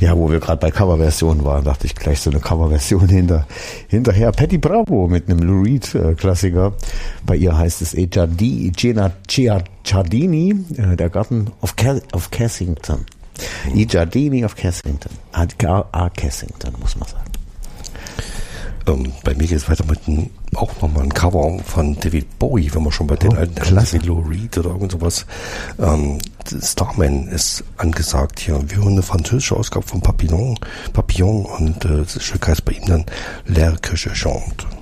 Ja, wo wir gerade bei Coverversionen waren, dachte ich gleich so eine Coverversion hinterher. Patti Bravo mit einem Lou Reed Klassiker. Bei ihr heißt es Giardini, der Garten of Cassington. Giardini of Cassington. Cassington, muss man sagen. Bei mir geht es weiter mit auch nochmal ein Cover von David Bowie, wenn man schon bei den alten klasse. Lou Reed oder irgend sowas. Starman ist angesagt hier. Wir hören eine französische Ausgabe von Papillon und das Stück heißt bei ihm dann L'air que je chante.